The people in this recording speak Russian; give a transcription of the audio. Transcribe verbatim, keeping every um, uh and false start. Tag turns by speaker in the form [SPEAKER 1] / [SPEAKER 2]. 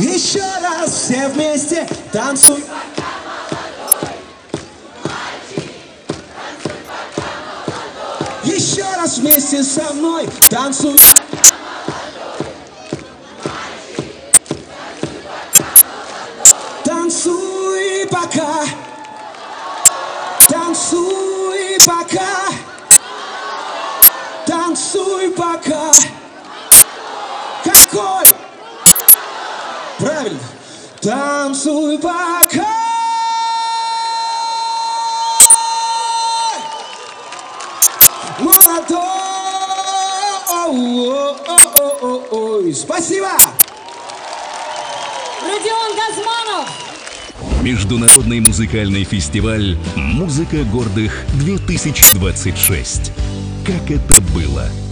[SPEAKER 1] Еще раз все вместе танцуй. Еще раз вместе со мной танцуй. Танцуй пока, танцуй пока, танцуй пока. Какой? Правильно. Танцуй пока. Молодой. Спасибо.
[SPEAKER 2] Родион Газманов.
[SPEAKER 3] Международный музыкальный фестиваль «Музыка гордых-две тысячи двадцать шесть». Как это было?